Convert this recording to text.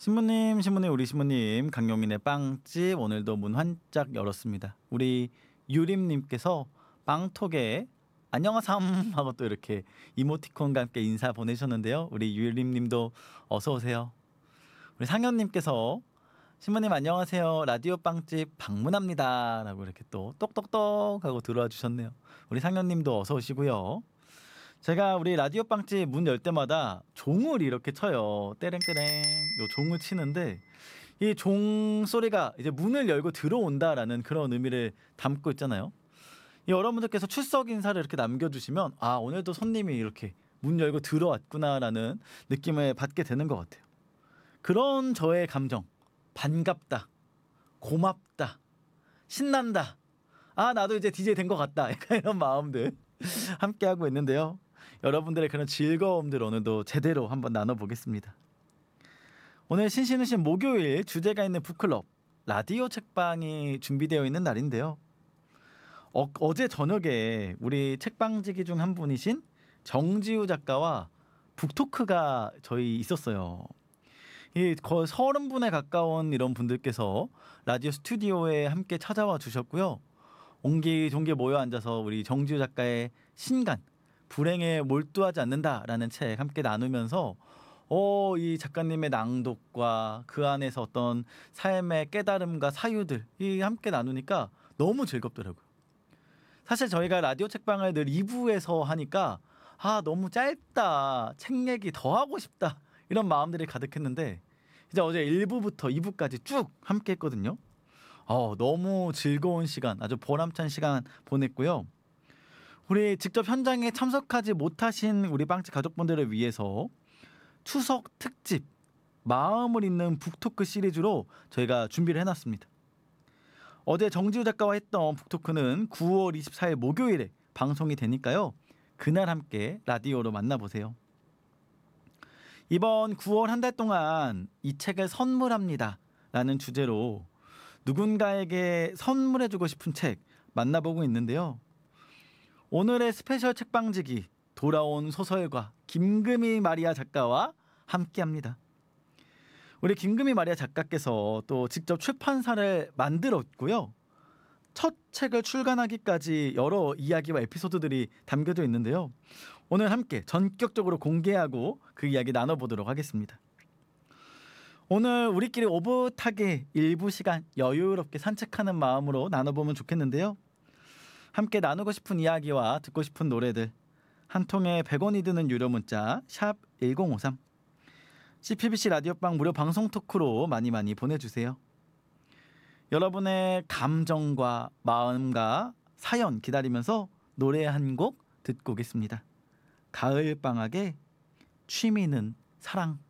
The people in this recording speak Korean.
신부님, 우리 신부님, 강용민의 빵집 오늘도 문 활짝 열었습니다. 우리 유림님께서 빵톡에 안녕하삼 하고 또 이렇게 이모티콘과 함께 인사 보내셨는데요. 우리 유림님도 어서 오세요. 우리 상현님께서 신부님 안녕하세요. 라디오 빵집 방문합니다. 라고 이렇게 또 똑똑똑 하고 들어와 주셨네요. 우리 상현님도 어서 오시고요. 제가 우리 라디오 빵집 문 열 때마다 종을 이렇게 쳐요. 떼랭떼랭 요 종을 치는데 이 종 소리가 이제 문을 열고 들어온다라는 그런 의미를 담고 있잖아요. 여러분들께서 출석 인사를 이렇게 남겨주시면 아 오늘도 손님이 이렇게 문 열고 들어왔구나라는 느낌을 받게 되는 것 같아요. 그런 저의 감정 반갑다, 고맙다, 신난다. 아 나도 이제 DJ 된 것 같다. 약간 이런 마음들 함께 하고 있는데요. 여러분들의 그런 즐거움들 오늘도 제대로 한번 나눠보겠습니다. 오늘 신신우신 목요일 주제가 있는 북클럽 라디오 책방이 준비되어 있는 날인데요. 어제 저녁에 우리 책방지기 중 한 분이신 정지우 작가와 북토크가 저희 있었어요. 거의 30분에 가까운 이런 분들께서 라디오 스튜디오에 함께 찾아와 주셨고요. 옹기종기 모여 앉아서 우리 정지우 작가의 신간 불행에 몰두하지 않는다라는 책 함께 나누면서 이 작가님의 낭독과 그 안에서 어떤 삶의 깨달음과 사유들이 함께 나누니까 너무 즐겁더라고요. 사실 저희가 라디오 책방을 늘 2부에서 하니까 너무 짧다, 책 얘기 더 하고 싶다 이런 마음들이 가득했는데 이제 어제 1부부터 2부까지 쭉 함께 했거든요. 너무 즐거운 시간, 아주 보람찬 시간 보냈고요. 우리 직접 현장에 참석하지 못하신 우리 빵집 가족분들을 위해서 추석 특집 마음을 잇는 북토크 시리즈로 저희가 준비를 해놨습니다. 어제 정지우 작가와 했던 북토크는 9월 24일 목요일에 방송이 되니까요. 그날 함께 라디오로 만나보세요. 이번 9월 한 달 동안 이 책을 선물합니다 라는 주제로 누군가에게 선물해주고 싶은 책 만나보고 있는데요. 오늘의 스페셜 책방지기 돌아온 소설가 김금희 마리아 작가와 함께합니다. 우리 김금희 마리아 작가께서 또 직접 출판사를 만들었고요. 첫 책을 출간하기까지 여러 이야기와 에피소드들이 담겨져 있는데요. 오늘 함께 전격적으로 공개하고 그 이야기 나눠보도록 하겠습니다. 오늘 우리끼리 오붓하게 일부 시간 여유롭게 산책하는 마음으로 나눠보면 좋겠는데요. 함께 나누고 싶은 이야기와 듣고 싶은 노래들 한 통에 100원이 드는 유료 문자 샵 1053 CPBC 라디오방 무료 방송 토크로 많이 보내주세요. 여러분의 감정과 마음과 사연 기다리면서 노래 한 곡 듣고 오겠습니다. 가을방학의 취미는 사랑.